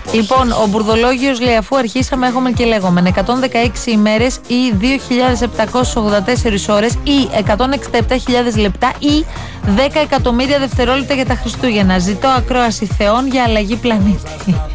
Λοιπόν, ο Μπουρδολόγιος λέει: αφού αρχίσαμε, έχουμε και λέγομεν 116 ημέρες ή 2.784 ώρες ή 167.000 λεπτά ή 10 εκατομμύρια δευτερόλεπτα για τα Χριστούγεννα. Ζητώ ακρόαση θεών για αλλαγή πλανήτη.